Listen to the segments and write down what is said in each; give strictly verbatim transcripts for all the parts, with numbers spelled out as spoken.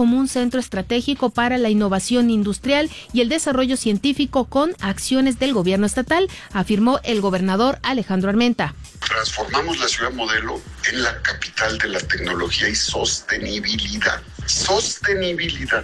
como un centro estratégico para la innovación industrial y el desarrollo científico con acciones del gobierno estatal, afirmó el gobernador Alejandro Armenta. Transformamos la ciudad modelo en la capital de la tecnología y sostenibilidad. Sostenibilidad.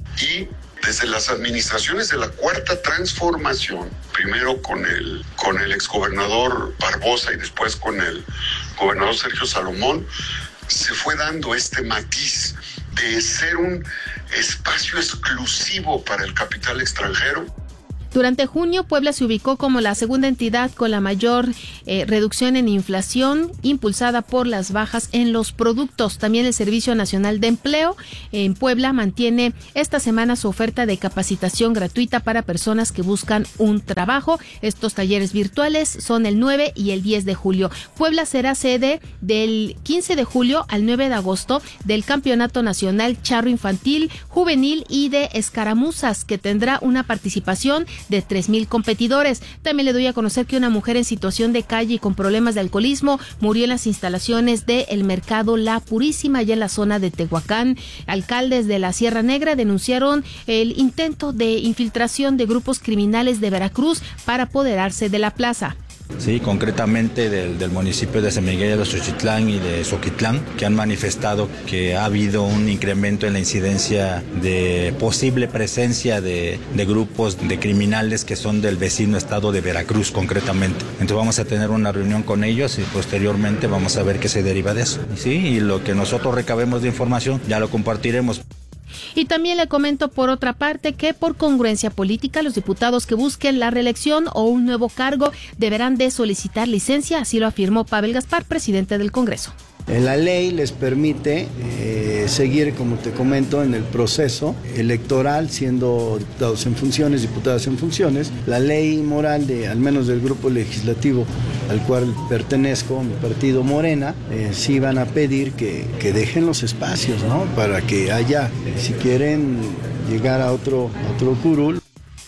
Y desde las administraciones de la Cuarta Transformación, primero con el, con el exgobernador Barbosa y después con el gobernador Sergio Salomón, se fue dando este matiz de ser un espacio exclusivo para el capital extranjero. Durante junio, Puebla se ubicó como la segunda entidad con la mayor eh, reducción en inflación, impulsada por las bajas en los productos. También el Servicio Nacional de Empleo en Puebla mantiene esta semana su oferta de capacitación gratuita para personas que buscan un trabajo. Estos talleres virtuales son el nueve y el diez de julio. Puebla será sede del quince de julio al nueve de agosto del Campeonato Nacional Charro Infantil, Juvenil y de Escaramuzas, que tendrá una participación de tres mil competidores. También le doy a conocer que una mujer en situación de calle y con problemas de alcoholismo murió en las instalaciones del mercado La Purísima, allá en la zona de Tehuacán. Alcaldes de la Sierra Negra denunciaron el intento de infiltración de grupos criminales de Veracruz para apoderarse de la plaza. Sí, concretamente del, del municipio de San Miguel de Xochitlán y de Xoquitlán, que han manifestado que ha habido un incremento en la incidencia de posible presencia de, de grupos de criminales que son del vecino estado de Veracruz, concretamente. Entonces vamos a tener una reunión con ellos y posteriormente vamos a ver qué se deriva de eso. Sí, y lo que nosotros recabemos de información ya lo compartiremos. Y también le comento por otra parte que por congruencia política los diputados que busquen la reelección o un nuevo cargo deberán de solicitar licencia, así lo afirmó Pavel Gaspar, presidente del Congreso. La ley les permite eh, seguir, como te comento, en el proceso electoral, siendo diputados en funciones, diputadas en funciones. La ley moral, de al menos del grupo legislativo al cual pertenezco, mi partido Morena, eh, sí van a pedir que, que dejen los espacios, ¿no? Para que haya, eh, si quieren llegar a otro, a otro curul.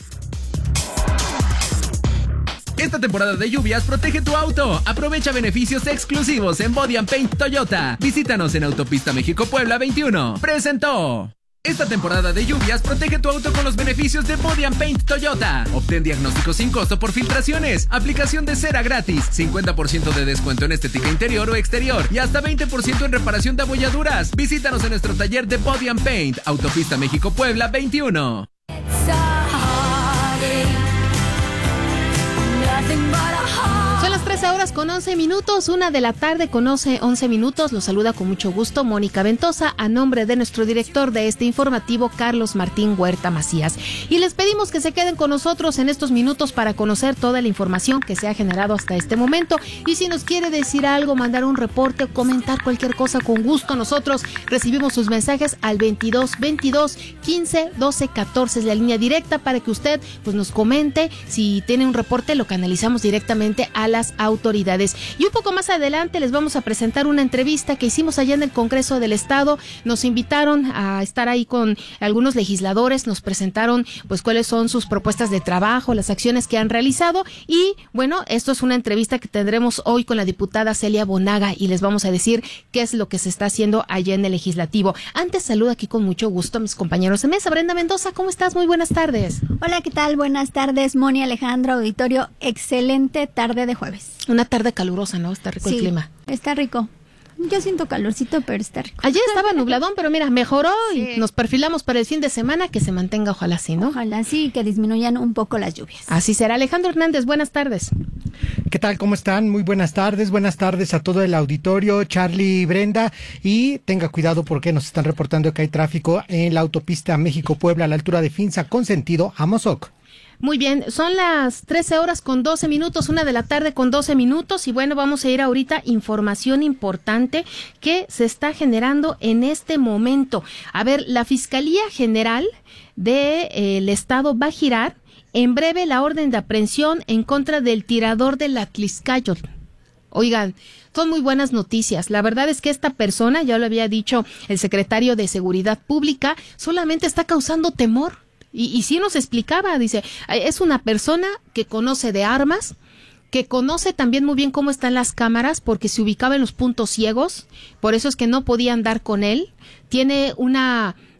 Esta temporada de lluvias protege tu auto. Aprovecha beneficios exclusivos en Body and Paint Toyota. Visítanos en Autopista México-Puebla veintiuno. Presentó. Esta temporada de lluvias protege tu auto con los beneficios de Body and Paint Toyota. Obtén diagnóstico sin costo por filtraciones, aplicación de cera gratis, cincuenta por ciento de descuento en estética interior o exterior y hasta veinte por ciento en reparación de abolladuras. Visítanos en nuestro taller de Body and Paint, Autopista México-Puebla veintiuno. Son las trece horas con once minutos, una de la tarde con once minutos. Los saluda con mucho gusto Mónica Ventosa a nombre de nuestro director de este informativo, Carlos Martín Huerta Macías. Y les pedimos que se queden con nosotros en estos minutos para conocer toda la información que se ha generado hasta este momento. Y si nos quiere decir algo, mandar un reporte o comentar cualquier cosa, con gusto nosotros recibimos sus mensajes al veintidós veintidós quince doce catorce, es la línea directa para que usted pues nos comente. Si tiene un reporte, lo canalizamos directamente a las autoridades. Y un poco más adelante les vamos a presentar una entrevista que hicimos allá en el Congreso del Estado. Nos invitaron a estar ahí con algunos legisladores, nos presentaron pues cuáles son sus propuestas de trabajo, las acciones que han realizado y bueno, esto es una entrevista que tendremos hoy con la diputada Celia Bonaga y les vamos a decir qué es lo que se está haciendo allá en el Legislativo. Antes saludo aquí con mucho gusto a mis compañeros de mesa. Brenda Mendoza, ¿cómo estás? Muy buenas tardes. Hola, ¿qué tal? Buenas tardes, Moni, Alejandro, auditorio. Excelente tarde de jueves. Una tarde calurosa, ¿no? Está rico sí, el clima. Está rico. Yo siento calorcito, pero está rico. Ayer estaba nubladón, pero mira, mejoró sí. Y nos perfilamos para el fin de semana, que se mantenga, ojalá sí, ¿no? Ojalá sí, que disminuyan un poco las lluvias. Así será. Alejandro Hernández, buenas tardes. ¿Qué tal? ¿Cómo están? Muy buenas tardes. Buenas tardes a todo el auditorio, Charlie y Brenda. Y tenga cuidado porque nos están reportando que hay tráfico en la autopista México-Puebla a la altura de Finza con sentido a Mozoc. Muy bien, son las trece horas con doce minutos, una de la tarde con doce minutos y bueno, vamos a ir ahorita información importante que se está generando en este momento. A ver, la Fiscalía General del Estado va a girar en breve la orden de aprehensión en contra del tirador del Atliscayotl. Oigan, son muy buenas noticias. La verdad es que esta persona, ya lo había dicho el secretario de Seguridad Pública, solamente está causando temor. Y, y sí nos explicaba, dice, es una persona que conoce de armas, que conoce también muy bien cómo están las cámaras, porque se ubicaba en los puntos ciegos, por eso es que no podían dar con él. Tiene una